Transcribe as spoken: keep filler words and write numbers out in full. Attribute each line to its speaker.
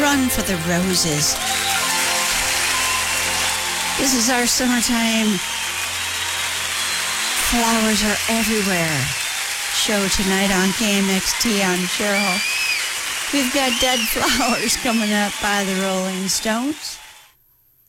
Speaker 1: Run for the Roses. This is our summertime Flowers Are Everywhere show tonight on K M X T. I'm Cheryl. We've got Dead Flowers coming up by the Rolling Stones.